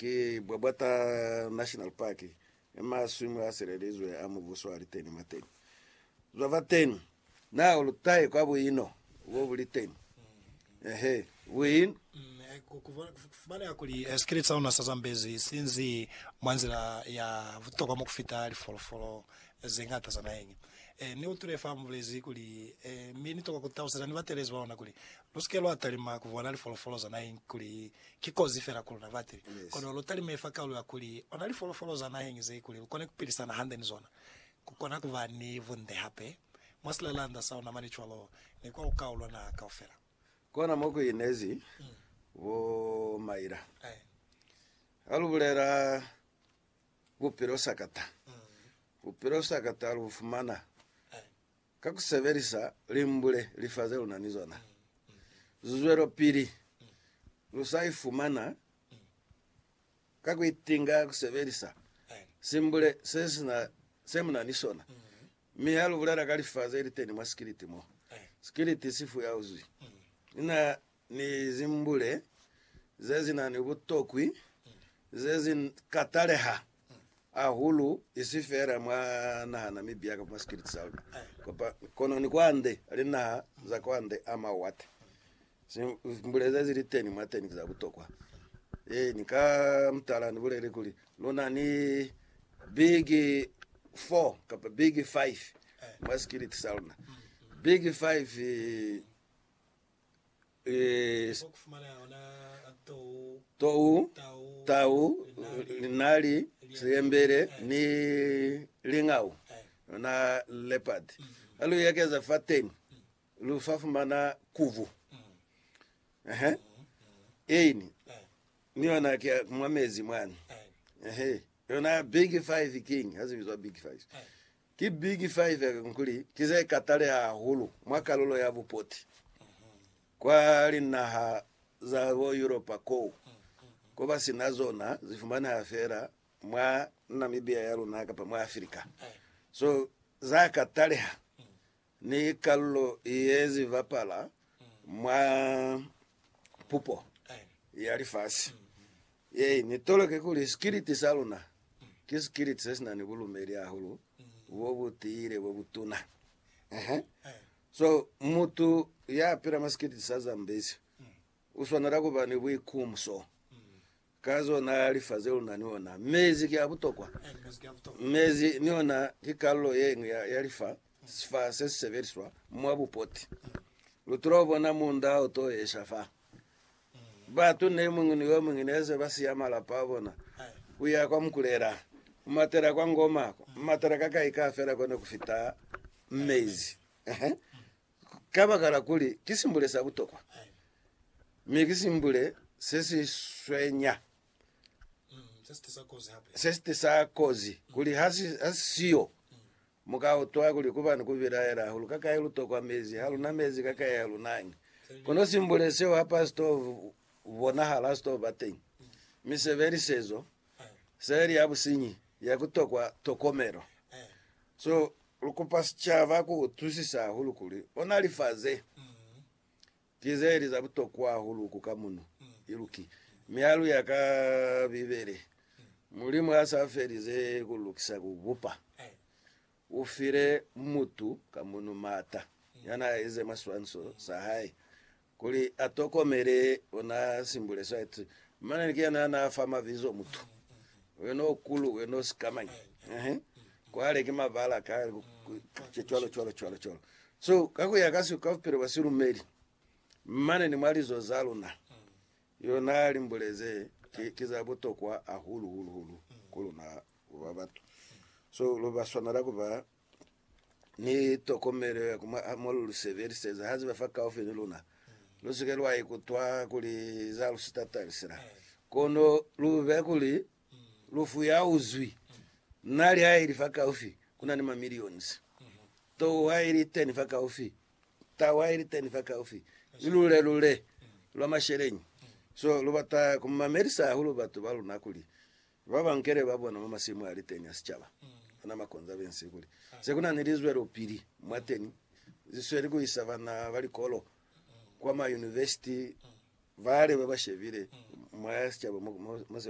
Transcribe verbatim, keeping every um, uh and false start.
que Bobata National Park é mais sumo a ser rezo é amo vosso aritene mateni zova ten na ulutai kwa buino wo buliteni ehe win kufumana yakuli skrit sauna sazambezi sinzi mwanzira ya vutoka mukufita ali folofolo zengata zanayengi e ni uture famu vlezi kuli e mini toka kutausa ni vatelezi waona kuli luskelo atalima kuvona ali folofolo zanayengi kuli kikozi fera kuli na vateli kono lotali mefaka lu yakuli onali folofolo zanayengi zai kuli kone kupilisa na hande nizona kukona kuvani vunde hape masla landa sauna mani chwalo ni kwa ukaulo na kaufera kona moko inezi mm. wo maira eh alubulera bupiro sakata mm. bupiro sakata alufumana eh kakuseverisa limbule lifaze unanizona mm. zuzwero piri mm. lusai fumana mm. kakuitinga kuseverisa eh simbule sesina semuna nisona mm. mi alubulera kalifaze liteni maskiriti mo eh skiriti sifu ya uzui mm. ina ni zimbule zezi na ni butokwi zezi kataleha ahulu isifera mwana na mibia kwa maskiriti saudi kwa kono ni kwande alina za kwande ama wate zimbule zezi liteni mateni za butokwa eh nika mtala ni bule likuli lona ni big four kapa big five maskiriti saudi big five eh tou tau linali sembere ni lingau na leopard alu yakeza faten lu fafumana kuvu ehe eini niona kia mwamezi mwana ehe yona big five king hazivizwa big five ki big five yakuli kize katale ha hulu mwaka lolo ya bupoti kwa linaha za wo Europa ko ko basi nazona zifumana afera mwa Namibia yalo naka pa mwa Afrika so za kataleha ni kallo yezi vapala mwa pupo yali fasi ye ni tolo ke kuli skiriti saluna ki skiriti sesna ni bulumeri ahulu wo butire wo butuna ehe so mutu ya pira maskiriti sazambezi uswanara kuba ni wikumso kazo na alifaze unaniona mezi kya butokwa mezi niona kikalo yengu ya yalifa sifa seseverswa mwabu poti lutrobo na munda auto eshafa batu ne mungu ni yo mungu neze basi yamala pabona uya kwa mkulera matera kwa ngoma matera kaka ikafera kone kufita mezi ehe kaba kala kuli kisimbule sa butokwa mikisimbule sesi swenya mm sesi sa kozi hape sesi sa kozi kuli hasi asio muka otwa kuli kubana kubira era hulu kaka ilutokwa mezi halu na mezi kaka yalu nangi kono simbule se hapa sto vona hala sto baten miseveri sezo seri abusinyi ya kutokwa tokomero so lukupas chava ku tusisa hulu kuli onalifaze kizeri za butokwa hulu kukamunu iluki mialu yaka bibere mulimu asaferize kulukisa kubupa ufire mutu kamunu mata yana ize maswanso sahai kuli atokomere ona simbule site mana nikiana na fama vizo mutu weno kulu weno skamanya ehe kwale kima bala ka cholo cholo cholo cholo so kako yakasi ukafere basiru meri mane ni mwalizo zaluna yona alimbuleze kizabuto kwa ahulu hulu hulu kulu na wabatu so lo basonara kuba ni tokomere kuma amolu severi seza hazi bafaka ofeni luna lo sikelwa ikutwa kuli zalu sitatarisira kono lube kuli lufu ya uzwi nali hairi faka ofi kuna ni mamillions to hairi ten faka ofi ta hairi ten faka ofi ilule lule lo masherenyi so lubata kumamerisa hulu batu balu nakuli baba nkere babona mama simu ali tenya sichaba na makonza bensi kuli sekuna nilizwero piri mwateni zisweri ku isavana bali kolo kwa ma university vale babashevire mwasichaba